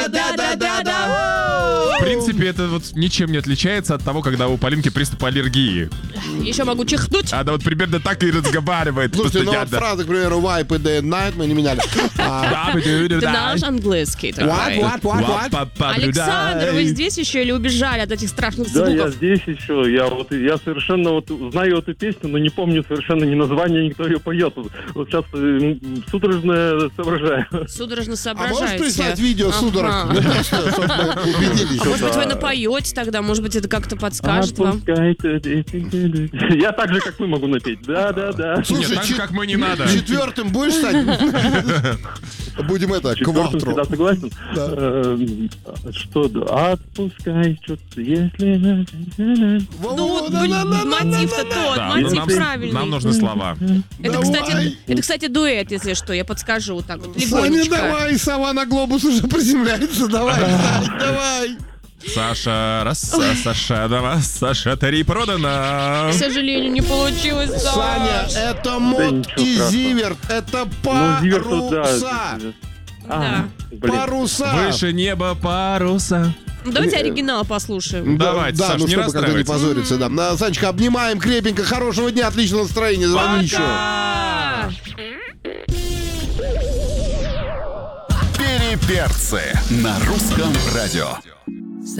Да-да-да-да. В принципе, это вот ничем не отличается от того, когда у Полинки приступ аллергии. Еще могу чихнуть. Она вот примерно так и разговаривает. Слушайте, ну вот постоянно. фразы, к примеру, wipe и day and night мы не меняли. Ты наш английский такой. Александр, вы здесь еще или убежали от этих страшных Да, я звуков? здесь еще. Я совершенно вот знаю эту песню, но не помню совершенно ни названия, никто ее поет. Вот сейчас судорожно соображаю. Судорожно А соображаете. можешь прислать видео судорог? Ага. Просто, чтобы мы убедились. А может быть, вы напоете тогда? Может быть, это как-то подскажет вам? Я так же, как вы, могу напеть. Да-да-да. Нет, Слушай, так же, как мы, не надо. четвертым будешь стать? Будем это, Четвертым всегда квартро. согласен. Что, отпускай что-то, если... Ну, мотив-то тот, Да, ну мотив правильный. нам нужны слова. Это, кстати, дуэт, если что, я подскажу вот так вот, Саня, легонечко. давай, сова на глобус уже приземляется. Давай, Сань, давай. Саша, Саша, давай, Саша, Тари продана. К сожалению, не получилось. Саня, Саш. это мод ничего и страшного. зиверт. Это Ну, Зиверт тут, паруса. Да. Блин. Паруса. Выше неба паруса. Ну, давайте оригинал послушаем. Давайте, Да, Саш, ну не чтобы когда не расстраивайтесь. позориться, да. Санечка, обнимаем крепенько, хорошего дня, отличного настроения, звони еще. Пока! Переперцы на русском радио.